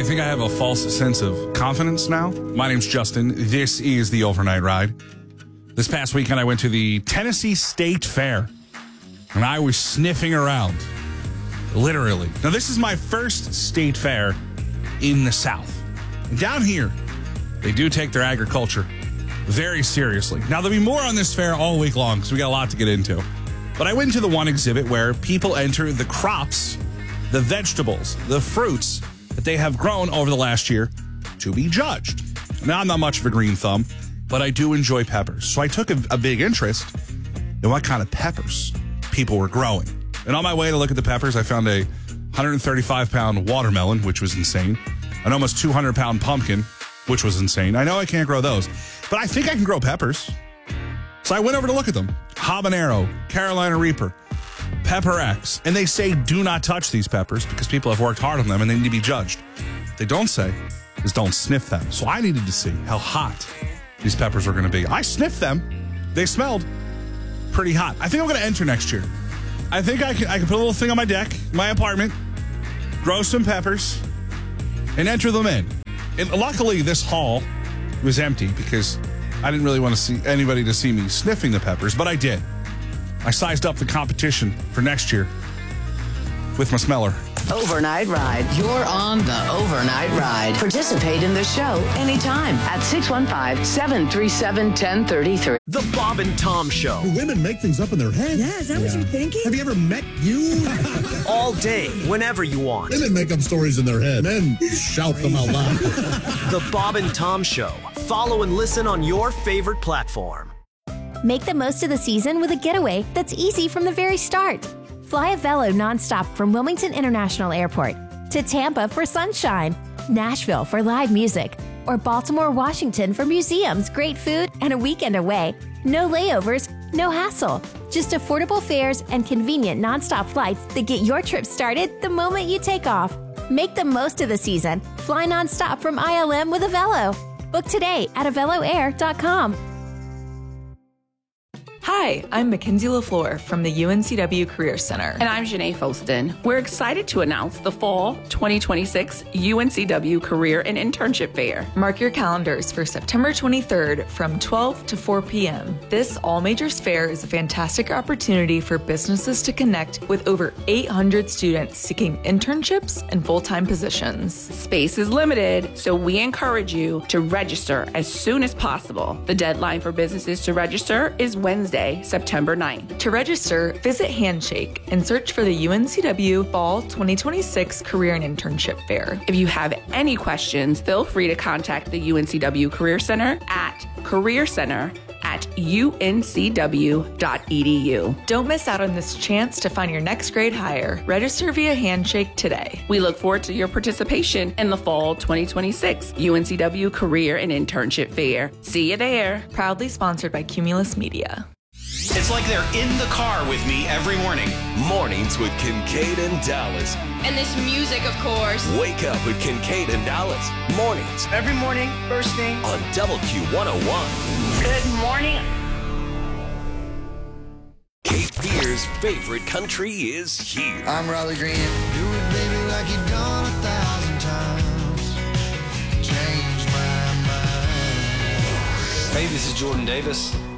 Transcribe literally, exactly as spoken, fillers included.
I think I have a false sense of confidence now. My name's Justin. This is the Overnight Ride. This past weekend, I went to the Tennessee State Fair, and I was sniffing around, literally. Now, this is my first state fair in the South. And down here, they do take their agriculture very seriously. Now, there'll be more on this fair all week long because we got a lot to get into. But I went to the one exhibit where people enter the crops, the vegetables, the fruits that they have grown over the last year to be judged. Now, I'm not much of a green thumb, but I do enjoy peppers. So I took a, a big interest in what kind of peppers people were growing. And on my way to look at the peppers, I found a one hundred thirty-five pound watermelon, which was insane. An almost two hundred pound pumpkin, which was insane. I know I can't grow those, but I think I can grow peppers. So I went over to look at them. Habanero, Carolina Reaper, Pepper X. And they say do not touch these peppers because people have worked hard on them and they need to be judged. What they don't say is don't sniff them. So I needed to see how hot these peppers were going to be. I sniffed them. They smelled pretty hot. I think I'm going to enter next year. I think I can, I can put a little thing on my deck, my apartment, grow some peppers, and enter them in. And luckily, this hall was empty because I didn't really want to see anybody to see me sniffing the peppers, but I did. I sized up the competition for next year with my smeller. Overnight Ride. You're on the Overnight Ride. Participate in the show anytime at six one five, seven three seven, one zero three three. The Bob and Tom Show. Do women make things up in their head? Yeah, is that yeah. what you're thinking? Have you ever met you? All day, whenever you want. Women make up stories in their head. Men shout them out loud. The Bob and Tom Show. Follow and listen on your favorite platform. Make the most of the season with a getaway that's easy from the very start. Fly a Velo nonstop from Wilmington International Airport to Tampa for sunshine, Nashville for live music, or Baltimore, Washington for museums, great food, and a weekend away. No layovers, no hassle. Just affordable fares and convenient nonstop flights that get your trip started the moment you take off. Make the most of the season. Fly nonstop from I L M with a Velo. Book today at avelo air dot com. Hi, I'm Mackenzie LaFleur from the U N C W Career Center. And I'm Janae Foston. We're excited to announce the Fall twenty twenty-six U N C W Career and Internship Fair. Mark your calendars for September twenty-third from twelve to four p.m. This all-majors fair is a fantastic opportunity for businesses to connect with over eight hundred students seeking internships and full-time positions. Space is limited, so we encourage you to register as soon as possible. The deadline for businesses to register is Wednesday, September ninth. To register, visit Handshake and search for the U N C W Fall twenty twenty-six Career and Internship Fair. If you have any questions, feel free to contact the U N C W Career Center at Career Center at U N C W dot E D U. Don't miss out on this chance to find your next grade hire. Register via Handshake today. We look forward to your participation in the Fall twenty twenty-six U N C W Career and Internship Fair. See you there. Proudly sponsored by Cumulus Media. It's like they're in the car with me every morning. Mornings with Kincaid and Dallas. And this music, of course. Wake up with Kincaid and Dallas. Mornings. Every morning, first thing. On Double Q one oh one. Good morning. Cape Fear's favorite country is here. I'm Riley Green. Do it, baby, like you've done a thousand times. Change my mind. Hey, this is Jordan Davis.